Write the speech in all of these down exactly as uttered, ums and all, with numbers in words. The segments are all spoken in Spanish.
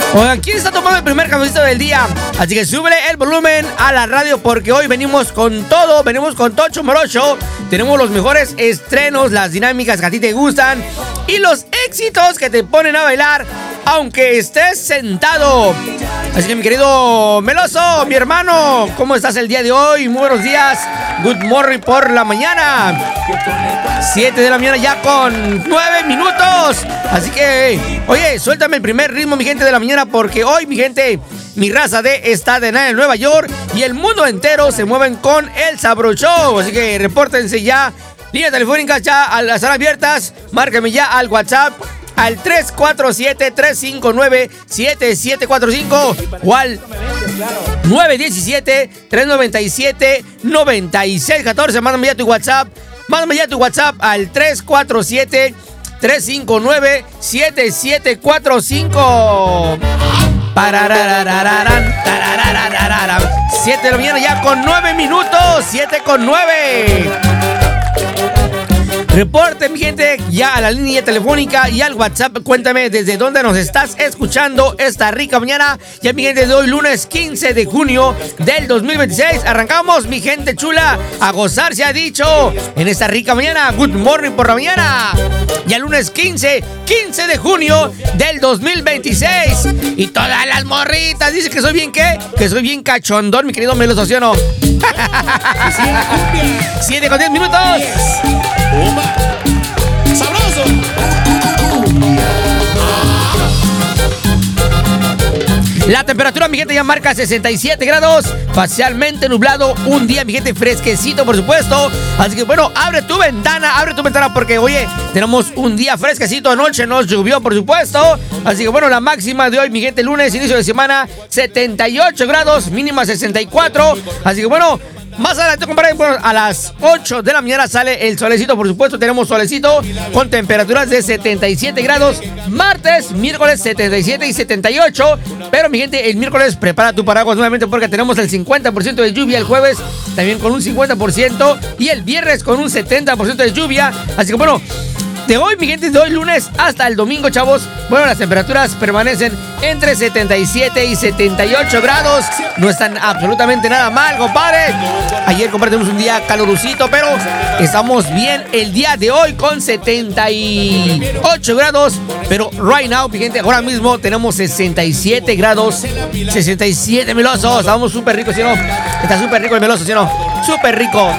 Oigan, ¿quién está tomando el primer cafecito del día? Así que súbele el volumen a la radio porque hoy venimos con todo, venimos con Tocho Morocho. Tenemos los mejores estrenos, las dinámicas que a ti te gustan y los éxitos que te ponen a bailar aunque estés sentado. Así que mi querido Meloso, mi hermano, ¿cómo estás el día de hoy? Muy buenos días. Good morning por la mañana. siete de la mañana ya con nueve minutos. Así que, oye, suéltame el primer ritmo, mi gente de la mañana, porque hoy, mi gente, mi raza de está de nada en Nueva York y el mundo entero se mueven con el Sabro Show. Así que repórtense ya. Líneas telefónicas ya a las están abiertas. Márcame ya al WhatsApp al tres cuatro siete, tres cinco nueve, siete siete cuatro cinco o al nueve uno siete, tres nueve siete, nueve seis uno cuatro. Mándame ya tu WhatsApp. Mándame ya tu WhatsApp al tres cuatro siete, tres cinco nueve, siete siete cuatro cinco. siete de la mañana ya con nueve minutos. siete con nueve. Reporte, mi gente, ya a la línea telefónica y al WhatsApp. Cuéntame desde dónde nos estás escuchando esta rica mañana. Ya, mi gente, de hoy, lunes quince de junio del dos mil veintiséis. Arrancamos, mi gente chula, a gozar se ha dicho en esta rica mañana. Good morning por la mañana. Ya lunes quince, quince de junio del dos mil veintiséis. Y todas las morritas dicen que soy bien, ¿qué? Que soy bien cachondón, mi querido Meloso, ¿sí o no? siete con diez minutos. ¡Sabroso! La temperatura, mi gente, ya marca sesenta y siete grados, parcialmente nublado, un día, mi gente, fresquecito, por supuesto. Así que, bueno, abre tu ventana, abre tu ventana porque, oye, tenemos un día fresquecito, anoche nos llovió, por supuesto. Así que, bueno, la máxima de hoy, mi gente, lunes, inicio de semana, setenta y ocho grados, mínima sesenta y cuatro. Así que, bueno, más adelante, compadre, bueno, a las ocho de la mañana sale el solecito, por supuesto. Tenemos solecito con temperaturas de setenta y siete grados. Martes, miércoles, setenta y siete y setenta y ocho. Pero, mi gente, el miércoles prepara tu paraguas nuevamente porque tenemos el cincuenta por ciento de lluvia. El jueves también con un cincuenta por ciento. Y el viernes con un setenta por ciento de lluvia. Así que, bueno, de hoy, mi gente, de hoy lunes hasta el domingo, chavos, bueno, las temperaturas permanecen entre setenta y siete y setenta y ocho grados. No están absolutamente nada mal, compadre. Ayer, compadre, tuvimos un día calurosito, pero estamos bien el día de hoy con setenta y ocho grados. Pero right now, mi gente, ahora mismo tenemos sesenta y siete grados. sesenta y siete, Meloso. Estamos súper ricos, ¿sí o no? Está súper rico el Meloso, ¿sí o no? Súper rico.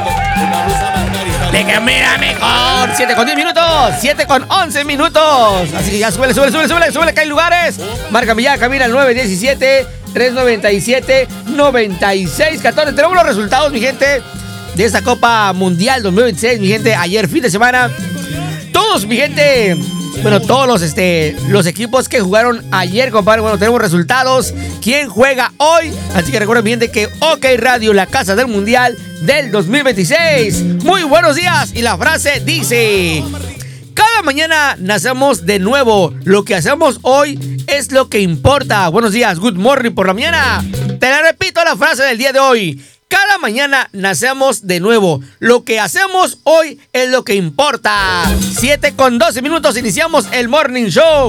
De que mira mejor. siete con diez minutos. siete con once minutos. Así que ya súbele, súbele, súbele, súbele, súbele, que hay lugares. Márcame ya, camina al nueve uno siete, tres nueve siete, nueve seis uno cuatro. Tenemos los resultados, mi gente, de esta Copa Mundial dos mil veintiséis, mi gente. Ayer, fin de semana, todos, mi gente, bueno, todos los, este, los equipos que jugaron ayer, compadre, bueno, tenemos resultados. ¿Quién juega hoy? Así que recuerden bien de que OK Radio, la casa del Mundial del dos mil veintiséis. Muy buenos días. Y la frase dice: cada mañana nacemos de nuevo. Lo que hacemos hoy es lo que importa. Buenos días, good morning por la mañana. Te la repito, la frase del día de hoy. Cada mañana nacemos de nuevo. Lo que hacemos hoy es lo que importa. siete con doce minutos, iniciamos el Morning Show.